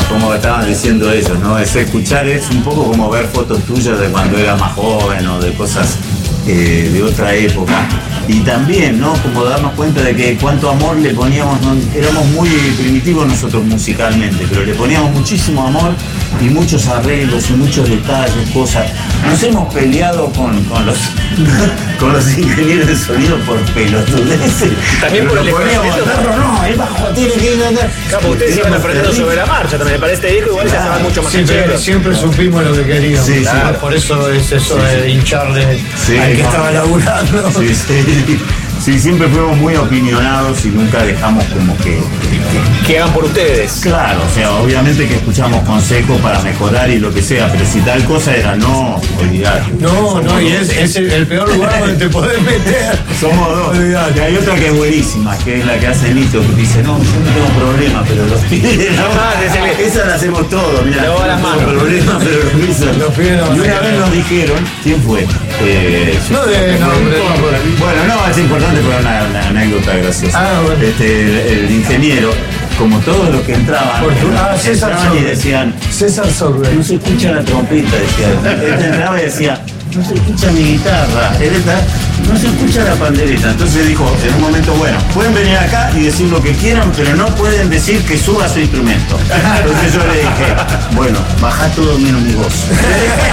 como estaban diciendo ellos, ¿no? Es escuchar, es un poco como ver fotos tuyas de cuando era más joven o de cosas de otra época. Y también, ¿no? Como darnos cuenta de que cuánto amor le poníamos, ¿no? Éramos muy primitivos nosotros musicalmente, pero le poníamos muchísimo amor y muchos arreglos y muchos detalles, cosas. Nos hemos peleado con los ingenieros de sonido por pelotudeces. También por el poníamos, no, el bajo tiene que ir. Claro, ustedes iban aprendiendo sobre la marcha también. Para este disco igual ya estaban mucho más cancheros. Siempre supimos lo que queríamos. Sí, claro. Por eso es eso de hincharle al que estaba laburando. Sí, siempre fuimos muy opinionados y nunca dejamos como que hagan por ustedes. Claro, o sea, obviamente que escuchamos consejos para mejorar y lo que sea, pero si tal cosa era no, olvidar. No, y es el peor lugar donde te podés meter. Somos dos. Y hay otra que es buenísima, que es la que hace Nito, que dice, no, yo no tengo problema, pero los pibes esa la hacemos todos, mira. No las manos. Problema, pero los pibes no. Y una vez nos dijeron, ¿quién fue? Bueno, no, es importante por una anécdota graciosa. El ingeniero, como todos los que entraban, entraban y decían, César Sorbe. no se escucha la trompeta, decía. Él entraba y decía, no se escucha mi guitarra, no se escucha la pandereta. Entonces dijo, en un momento, bueno, pueden venir acá y decir lo que quieran, pero no pueden decir que suba su instrumento. Entonces yo le dije, bueno, baja todo menos mi voz.